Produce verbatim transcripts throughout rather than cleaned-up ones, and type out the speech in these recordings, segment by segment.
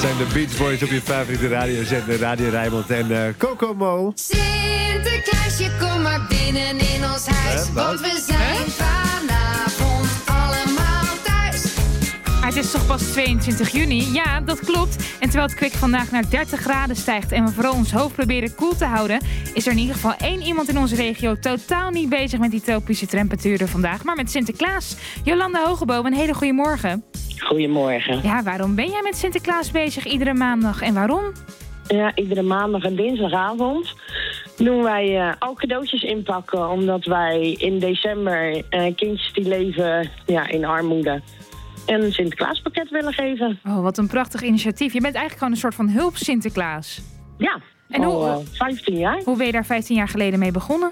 zijn de Beach Boys op je favoriete radiozender Radio Rijnmond en uh, Coco Mo. Sinterklaasje, kom maar binnen in ons huis, Hè, want we zijn vanavond allemaal thuis. Maar het is toch pas tweeëntwintig juni? Ja, dat klopt. En terwijl het kwik vandaag naar dertig graden stijgt en we vooral ons hoofd proberen koel te houden, is er in ieder geval één iemand in onze regio totaal niet bezig met die tropische temperaturen vandaag, maar met Sinterklaas. Jolanda Hogeboom, een hele goede morgen. Goedemorgen. Ja, waarom ben jij met Sinterklaas bezig iedere maandag en waarom? Ja, iedere maandag en dinsdagavond doen wij uh, al cadeautjes inpakken. Omdat wij in december uh, kindjes die leven ja, in armoede een Sinterklaaspakket willen geven. Oh, wat een prachtig initiatief. Je bent eigenlijk gewoon een soort van hulp Sinterklaas. Ja, En al hoe- uh, vijftien jaar. Hoe ben je daar vijftien jaar geleden mee begonnen?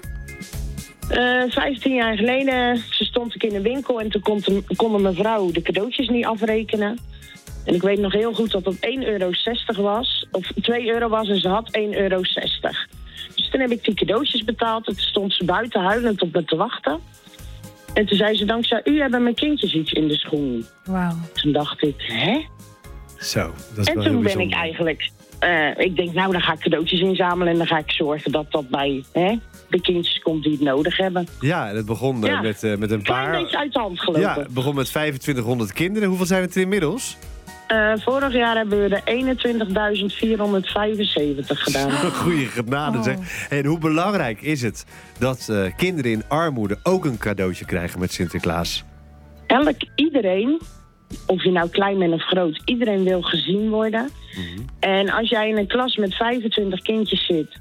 Uh, vijftien jaar geleden stond ik in een winkel en toen kon, de, kon een mevrouw de cadeautjes niet afrekenen. En ik weet nog heel goed dat het één euro zestig was, of twee euro was en ze had één euro zestig. Dus toen heb ik die cadeautjes betaald en toen stond ze buiten huilend op me te wachten. En toen zei ze, dankzij u hebben mijn kindjes iets in de schoen. Wauw. Toen dacht ik, hè? Zo, dat is En wel toen heel ben ik bijzonder. eigenlijk, uh, ik denk nou dan ga ik cadeautjes inzamelen en dan ga ik zorgen dat dat bij hè, de kindjes komt die het nodig hebben. Ja, en het begon uh, Ja. met, uh, met een Klein paar... beetje uit de hand gelopen. Ja, het begon met vijfentwintighonderd kinderen. Hoeveel zijn het er inmiddels? Uh, vorig jaar hebben we er eenentwintigduizend vierhonderdvijfenzeventig gedaan. Goeie genade zeg. En hoe belangrijk is het dat uh, kinderen in armoede ook een cadeautje krijgen met Sinterklaas? Elk, iedereen, of je nou klein bent of groot, iedereen wil gezien worden. Mm-hmm. En als jij in een klas met vijfentwintig kindjes zit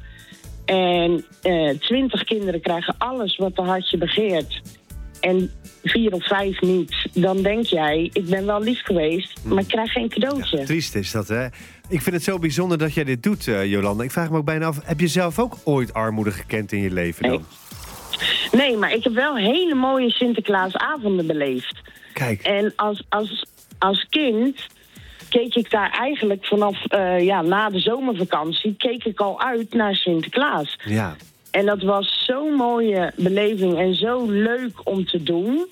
en uh, twintig kinderen krijgen alles wat de hartje begeert en vier of vijf niet, dan denk jij, ik ben wel lief geweest, maar ik krijg geen cadeautje. Ja, triest is dat, hè? Ik vind het zo bijzonder dat jij dit doet, uh, Jolanda. Ik vraag me ook bijna af, heb je zelf ook ooit armoede gekend in je leven dan? Nee, maar ik heb wel hele mooie Sinterklaasavonden beleefd. Kijk. En als, als, als kind keek ik daar eigenlijk vanaf uh, ja, na de zomervakantie keek ik al uit naar Sinterklaas. Ja. En dat was zo'n mooie beleving en zo leuk om te doen.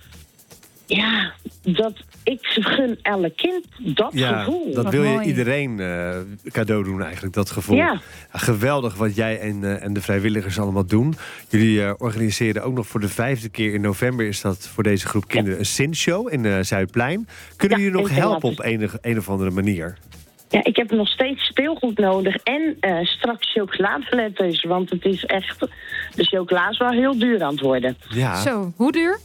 Ja, dat ik gun elk kind dat Ja, gevoel. dat Wat wil je mooi. iedereen uh, cadeau doen eigenlijk, dat gevoel. Ja. Geweldig wat jij en, uh, en de vrijwilligers allemaal doen. Jullie uh, organiseren ook nog voor de vijfde keer in november... is dat voor deze groep kinderen een Sint-show in uh, Zuidplein. Kunnen Ja, jullie nog ik ben helpen laten- op een, een of andere manier? Ja, ik heb nog steeds speelgoed nodig en uh, straks chocoladeletters. Want het is echt, de chocola is wel heel duur aan het worden. Ja. Zo, hoe duur?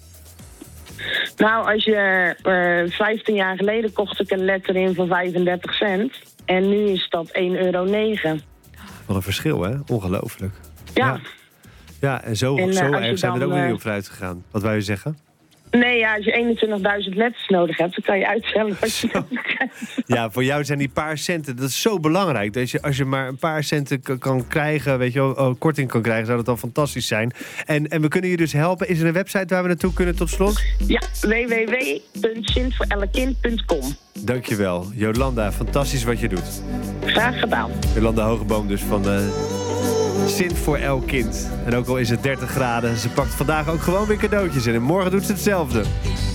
Nou, als je uh, vijftien jaar geleden kocht ik een letter in voor vijfendertig cent. En nu is dat één euro negen. Wat een verschil, hè? Ongelooflijk. Ja. Ja, ja en zo, En, uh, zo als erg je zijn we er dan, ook weer niet uh, op vooruit gegaan. Wat wou je zeggen? Nee, ja, als je eenentwintigduizend letters nodig hebt, dan kan je uitstellen wat je nodig hebt. Ja, voor jou zijn die paar centen, dat is zo belangrijk. Dat je, als je maar een paar centen k- kan krijgen, weet je wel, oh, korting kan krijgen, zou dat al fantastisch zijn. En, en we kunnen je dus helpen. Is er een website waar we naartoe kunnen tot slot? Ja, w w w punt sint voor elk kind punt com. Dankjewel. Jolanda, fantastisch wat je doet. Graag gedaan. Jolanda Hogeboom dus van de Sint voor elk kind. En ook al is het dertig graden, ze pakt vandaag ook gewoon weer cadeautjes in. En morgen doet ze hetzelfde.